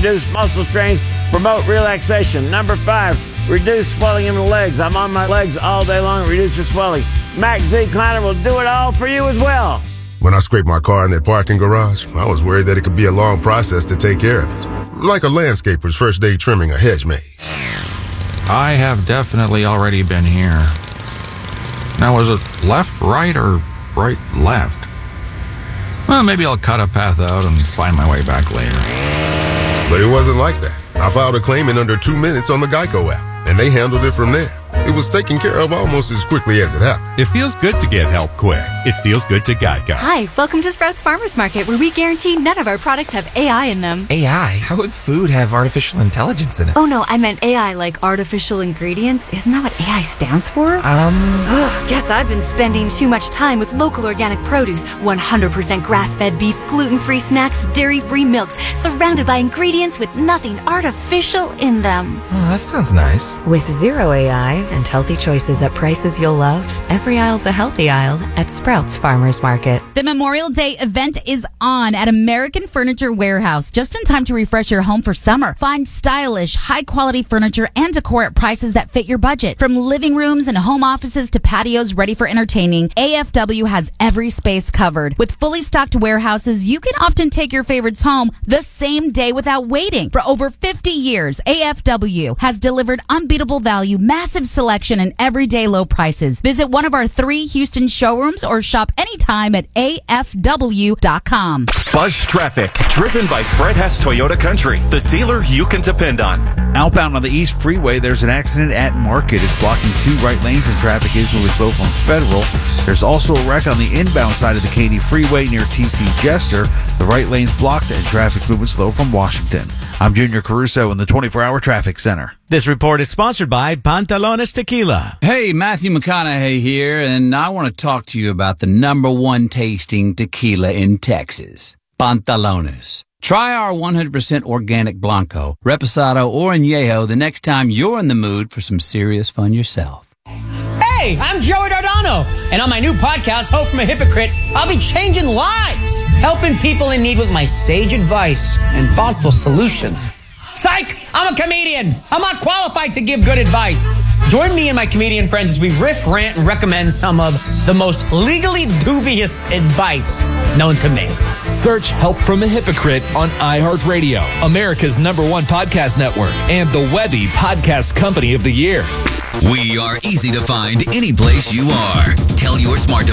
reduce muscle strains, promote relaxation. Number 5, reduce swelling in the legs. I'm on my legs all day long. It reduces swelling. Max Z Kleiner will do it all for you as well. When I scraped my car in that parking garage, I was worried that it could be a long process to take care of it. Like a landscaper's first day trimming a hedge maze. I have definitely already been here. Now, was it left, right, or right, left? Well, maybe I'll cut a path out and find my way back later. But it wasn't like that. I filed a claim in under 2 minutes on the Geico app, and they handled it from there. It was taken care of almost as quickly as it happened. It feels good to get help quick. It feels good to Geico. Hi, welcome to Sprouts Farmers Market, where we guarantee none of our products have AI in them. AI? How would food have artificial intelligence in it? Oh no, I meant AI like artificial ingredients. Isn't that what AI stands for? Guess I've been spending too much time with local organic produce, 100% grass-fed beef, gluten-free snacks, dairy-free milks, surrounded by ingredients with nothing artificial in them. Oh, that sounds nice. With zero AI and healthy choices at prices you'll love, every aisle's a healthy aisle at Sprouts Farmers Market. The Memorial Day event is on at American Furniture Warehouse, just in time to refresh your home for summer. Find stylish, high-quality furniture and decor at prices that fit your budget. From living rooms and home offices to patios ready for entertaining, AFW has every space covered. With fully stocked warehouses, you can often take your favorites home the same day without waiting. For over 50 years, AFW has delivered unbeatable value, massive selection, and everyday low prices. Visit one of our 3 Houston showrooms or shop anytime at AFW.com. Buzz Traffic, driven by Fred Hess Toyota Country, the dealer you can depend on. Outbound on the East Freeway, there's an accident at Market. It's blocking 2 right lanes and traffic is moving slow from Federal. There's also a wreck on the inbound side of the Katy Freeway near TC Jester. The right lane's blocked and traffic moving slow from Washington. I'm Junior Caruso in the 24-hour traffic center. This report is sponsored by Pantalones Tequila. Hey, Matthew McConaughey here, and I want to talk to you about the #1 tasting tequila in Texas, Pantalones. Try our 100% organic Blanco, Reposado, or Añejo the next time you're in the mood for some serious fun yourself. Hey, I'm Joey Dardano, and on my new podcast, Hope from a Hypocrite, I'll be changing lives, helping people in need with my sage advice and thoughtful solutions. Psych! I'm a comedian. I'm not qualified to give good advice. Join me and my comedian friends as we riff, rant, and recommend some of the most legally dubious advice known to me. Search Help from a Hypocrite on iHeartRadio, America's #1 podcast network, and the Webby Podcast Company of the Year. We are easy to find any place you are. Tell your smart device